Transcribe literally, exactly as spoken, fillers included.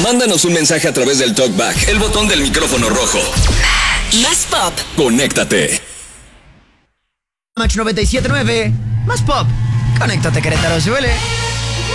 Mándanos un mensaje a través del TalkBack, el botón del micrófono rojo. Más pop. Conéctate. Max noventa y siete punto nueve. Más pop. Conéctate, Querétaro, suele.